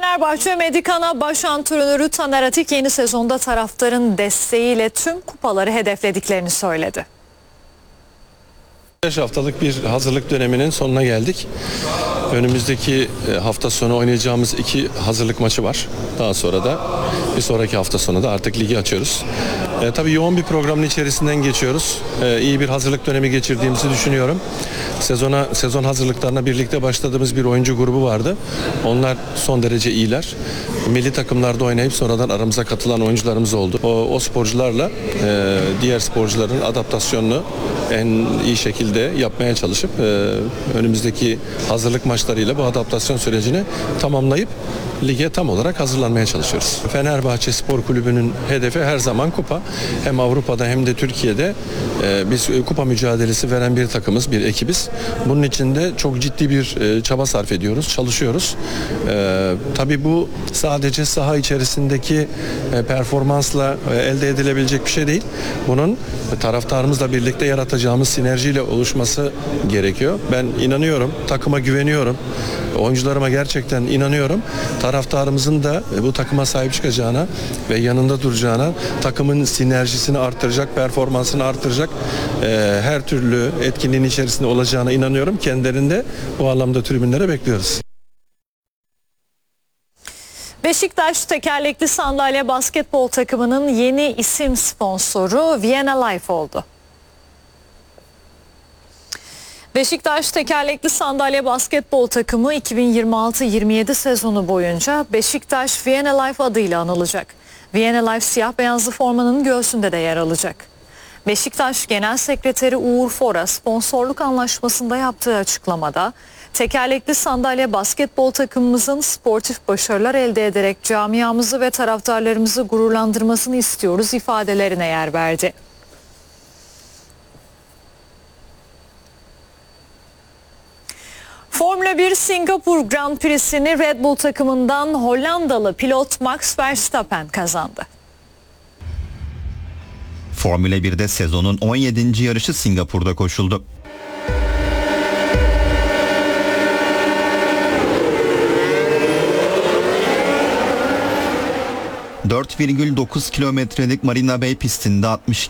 Fenerbahçe Medikan'a baş antrenörü Taner Atik yeni sezonda taraftarın desteğiyle tüm kupaları hedeflediklerini söyledi. 5 haftalık bir hazırlık döneminin sonuna geldik. Önümüzdeki hafta sonu oynayacağımız 2 hazırlık maçı var. Daha sonra da bir sonraki hafta sonu da artık ligi açıyoruz. Tabii yoğun bir programın içerisinden geçiyoruz. İyi bir hazırlık dönemi geçirdiğimizi düşünüyorum. Sezon hazırlıklarına birlikte başladığımız bir oyuncu grubu vardı. Onlar son derece iyiler. Milli takımlarda oynayıp sonradan aramıza katılan oyuncularımız oldu. O sporcularla diğer sporcuların adaptasyonunu en iyi şekilde yapmaya çalışıp önümüzdeki hazırlık maçlarıyla bu adaptasyon sürecini tamamlayıp lige tam olarak hazırlanmaya çalışıyoruz. Fenerbahçe Spor Kulübü'nün hedefi her zaman kupa. Hem Avrupa'da hem de Türkiye'de biz kupa mücadelesi veren bir takımız, bir ekibiz. Bunun için de çok ciddi bir çaba sarf ediyoruz, çalışıyoruz. Tabii bu sadece saha içerisindeki performansla elde edilebilecek bir şey değil. Bunun taraftarımızla birlikte yaratacağımız sinerjiyle oluşması gerekiyor. Ben inanıyorum, takıma güveniyorum. Oyuncularıma gerçekten inanıyorum. Taraftarımızın da bu takıma sahip çıkacağına ve yanında duracağına, takımın sinerjisini arttıracak, performansını arttıracak her türlü etkinliğin içerisinde olacağına inanıyorum. Kendilerinde bu anlamda tribünlere bekliyoruz. Beşiktaş tekerlekli sandalye basketbol takımının yeni isim sponsoru Vienna Life oldu. Beşiktaş tekerlekli sandalye basketbol takımı 2026-27 sezonu boyunca Beşiktaş Vienna Life adıyla anılacak. Vienna Life siyah beyazlı formanın göğsünde de yer alacak. Beşiktaş Genel Sekreteri Uğur Fora sponsorluk anlaşmasında yaptığı açıklamada tekerlekli sandalye basketbol takımımızın sportif başarılar elde ederek camiamızı ve taraftarlarımızı gururlandırmasını istiyoruz ifadelerine yer verdi. Formula 1 Singapur Grand Prix'sini Red Bull takımından Hollandalı pilot Max Verstappen kazandı. Formula 1'de sezonun 17. yarışı Singapur'da koşuldu. ...4,9 kilometrelik Marina Bay pistinde 62